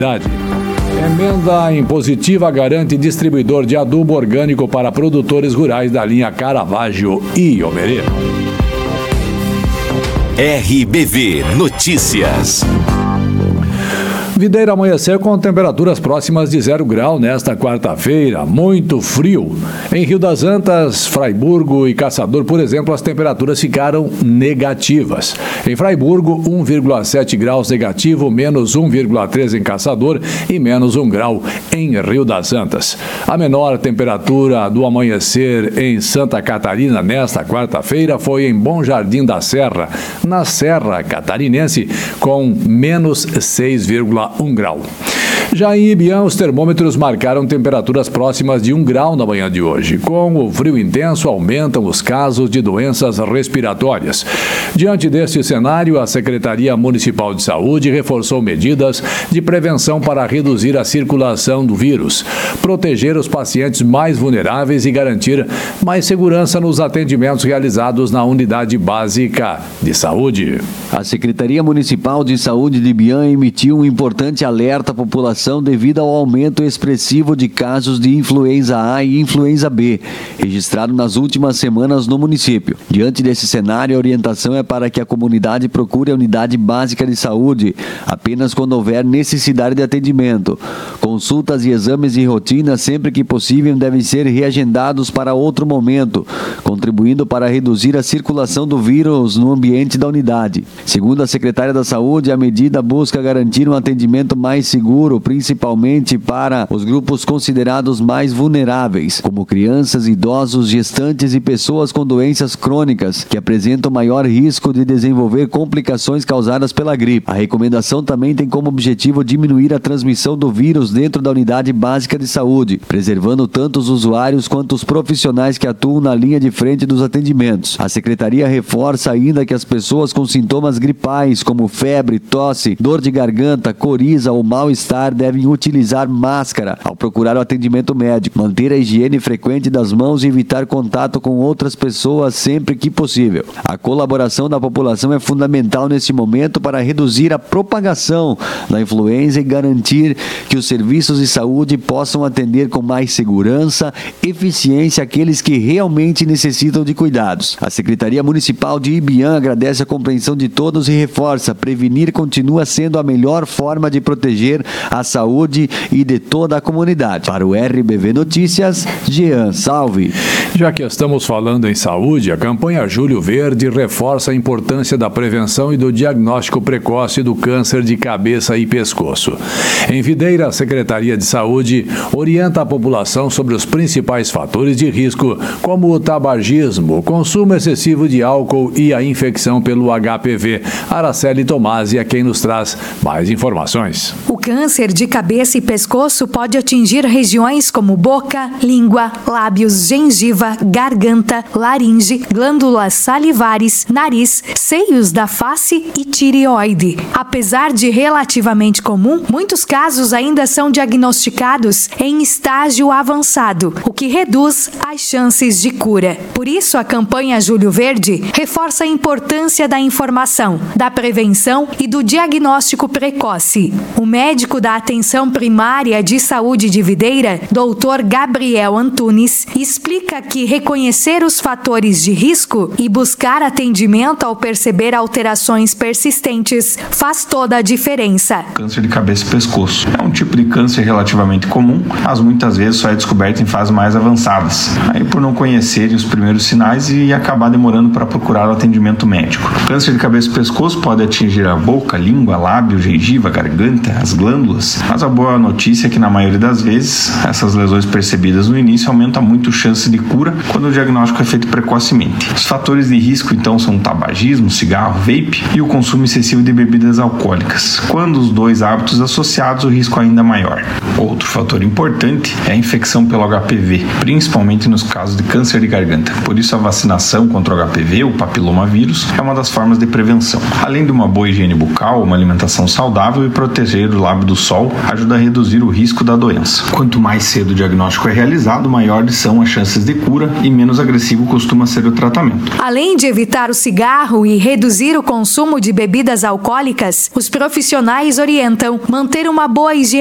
Emenda impositiva garante distribuidor de adubo orgânico para produtores rurais da linha Caravaggio e Omerê. RBV Notícias. Videira amanhecer com temperaturas próximas de 0 grau nesta quarta-feira, muito frio. Em Rio das Antas, Fraiburgo e Caçador, por exemplo, as temperaturas ficaram negativas. Em Fraiburgo, 1,7 graus negativo, menos 1,3 em Caçador e menos 1 grau em Rio das Antas. A menor temperatura do amanhecer em Santa Catarina nesta quarta-feira foi em Bom Jardim da Serra, na Serra Catarinense, com menos 6,1 grau. Já em Ibiam, os termômetros marcaram temperaturas próximas de 1 grau na manhã de hoje. Com o frio intenso, aumentam os casos de doenças respiratórias. Diante deste cenário, a Secretaria Municipal de Saúde reforçou medidas de prevenção para reduzir a circulação do vírus, proteger os pacientes mais vulneráveis e garantir mais segurança nos atendimentos realizados na Unidade Básica de Saúde. A Secretaria Municipal de Saúde de Ibiam emitiu um importante alerta à população devido ao aumento expressivo de casos de influenza A e influenza B, registrado nas últimas semanas no município. Diante desse cenário, a orientação é para que a comunidade procure a unidade básica de saúde apenas quando houver necessidade de atendimento. Consultas e exames de rotina, sempre que possível, devem ser reagendados para outro momento, contribuindo para reduzir a circulação do vírus no ambiente da unidade. Segundo a secretária da Saúde, a medida busca garantir um atendimento mais seguro, principalmente para os grupos considerados mais vulneráveis, como crianças, idosos, gestantes e pessoas com doenças crônicas, que apresentam maior risco de desenvolver complicações causadas pela gripe. A recomendação também tem como objetivo diminuir a transmissão do vírus dentro da unidade básica de saúde, preservando tanto os usuários quanto os profissionais que atuam na linha de frente dos atendimentos. A secretaria reforça ainda que as pessoas com sintomas gripais, como febre, tosse, dor de garganta, coriza ou mal-estar, devem utilizar máscara ao procurar o atendimento médico, manter a higiene frequente das mãos e evitar contato com outras pessoas sempre que possível. A colaboração da população é fundamental nesse momento para reduzir a propagação da influenza e garantir que os serviços de saúde possam atender com mais segurança e eficiência aqueles que realmente necessitam de cuidados. A Secretaria Municipal de Ibiam agradece a compreensão de todos e reforça: prevenir continua sendo a melhor forma de proteger a saúde e de toda a comunidade. Para o RBV Notícias, Jean Salve. Já que estamos falando em saúde, a campanha Julho Verde reforça a importância da prevenção e do diagnóstico precoce do câncer de cabeça e pescoço. Em Videira, a Secretaria de Saúde orienta a população sobre os principais fatores de risco, como o tabagismo, o consumo excessivo de álcool e a infecção pelo HPV. Araceli Tomasi é quem nos traz mais informações. O câncer de cabeça e pescoço pode atingir regiões como boca, língua, lábios, gengiva, garganta, laringe, glândulas salivares, nariz, seios da face e tireoide. Apesar de relativamente comum, muitos casos ainda são diagnosticados em estágio avançado, o que reduz as chances de cura. Por isso, a campanha Julho Verde reforça a importância da informação, da prevenção e do diagnóstico precoce. O médico da Atenção Primária de Saúde de Videira, Dr. Gabriel Antunes, explica que reconhecer os fatores de risco e buscar atendimento ao perceber alterações persistentes faz toda a diferença. Câncer de cabeça e pescoço é um tipo de câncer relativamente comum, mas muitas vezes só é descoberto em fases mais avançadas. Aí por não conhecerem os primeiros sinais e acabar demorando para procurar o atendimento médico. O câncer de cabeça e pescoço pode atingir a boca, língua, lábio, gengiva, garganta, as glândulas, mas a boa notícia é que na maioria das vezes essas lesões percebidas no início aumentam muito a chance de cura quando o diagnóstico é feito precocemente. Os fatores de risco então são o tabagismo, cigarro, vape e o consumo excessivo de bebidas alcoólicas. Quando os dois hábitos associados, o risco ainda ainda maior. Outro fator importante é a infecção pelo HPV, principalmente nos casos de câncer de garganta. Por isso, a vacinação contra o HPV, o papilomavírus, é uma das formas de prevenção. Além de uma boa higiene bucal, uma alimentação saudável e proteger o lábio do sol, ajuda a reduzir o risco da doença. Quanto mais cedo o diagnóstico é realizado, maiores são as chances de cura e menos agressivo costuma ser o tratamento. Além de evitar o cigarro e reduzir o consumo de bebidas alcoólicas, os profissionais orientam manter uma boa higiene